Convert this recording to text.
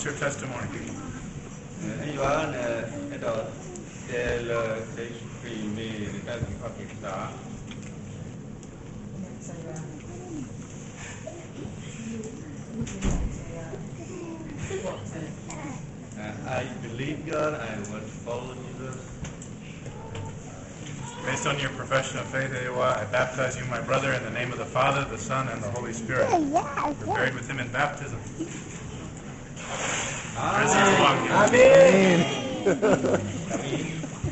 your testimony? I believe God. I want to follow Jesus. Based on your profession of faith, I baptize you, my brother, in the name of the Father, the Son, and the Holy Spirit. You're buried with him in baptism. Risen and walking. Amen.